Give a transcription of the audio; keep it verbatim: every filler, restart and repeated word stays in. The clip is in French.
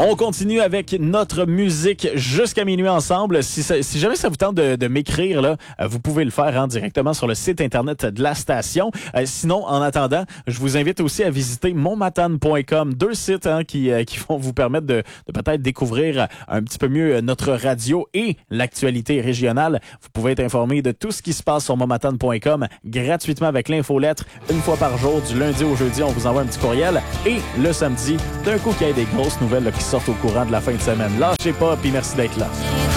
On continue avec notre musique jusqu'à minuit ensemble. Si, ça, si jamais ça vous tente de, de m'écrire, là, vous pouvez le faire hein, directement sur le site internet de la station. Euh, sinon, en attendant, je vous invite aussi à visiter mon matane point com, deux sites hein, qui, euh, qui vont vous permettre de, de peut-être découvrir un petit peu mieux notre radio et l'actualité régionale. Vous pouvez être informé de tout ce qui se passe sur mon matane point com gratuitement avec l'infolettre une fois par jour, du lundi au jeudi. On vous envoie un petit courriel et le samedi, d'un coup qu'il y ait des grosses nouvelles là, qui sortent au courant de la fin de semaine. Lâchez pas, puis merci d'être là.